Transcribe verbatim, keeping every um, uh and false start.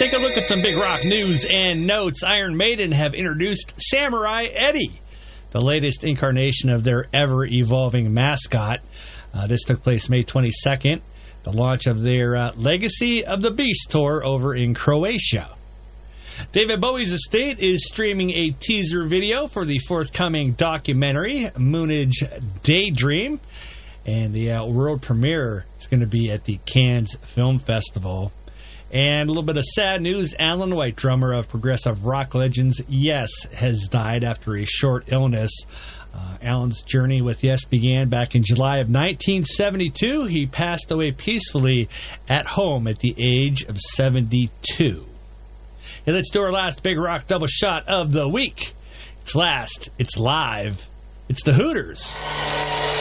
Take a look at some Big Rock news and notes. Iron Maiden have introduced Samurai Eddie, the latest incarnation of their ever-evolving mascot. Uh, this took place May twenty-second, the launch of their uh, Legacy of the Beast tour over in Croatia. David Bowie's estate is streaming a teaser video for the forthcoming documentary, Moonage Daydream. And the uh, world premiere is going to be at the Cannes Film Festival. And a little bit of sad news. Alan White, drummer of progressive rock legends Yes, has died after a short illness. Uh, Alan's journey with Yes began back in July of nineteen seventy-two. He passed away peacefully at home at the age of seventy-two. And let's do our last Big Rock double shot of the week. It's last. It's live. It's the Hooters.